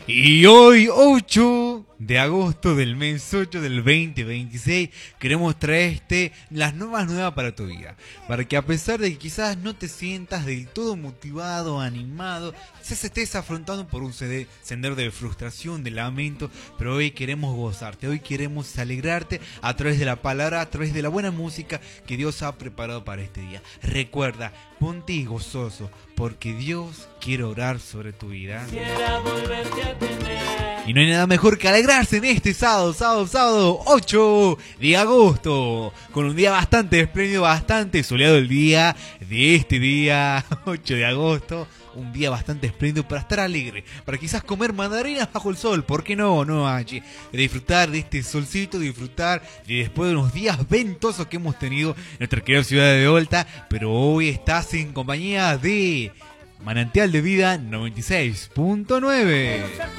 Y hoy, 8 de agosto del mes 8 del 2026, queremos traerte las nuevas para tu vida. Para que a pesar de que quizás no te sientas del todo motivado, animado, quizás estés afrontando por un sendero de frustración, de lamento, pero hoy queremos gozarte, hoy queremos alegrarte a través de la palabra, a través de la buena música que Dios ha preparado para este día. Recuerda, ponte gozoso, porque Dios quiere orar sobre tu vida. Y no hay nada mejor que alegrarse en este sábado 8 de agosto, con un día bastante espléndido, bastante soleado el día de este día 8 de agosto. Un día bastante espléndido para estar alegre, para quizás comer mandarinas bajo el sol, ¿por qué no? No, Angie. Disfrutar de este solcito, disfrutar de después de unos días ventosos que hemos tenido en nuestra querida ciudad de Olta, pero hoy estás en compañía de Manantial de Vida 96.9.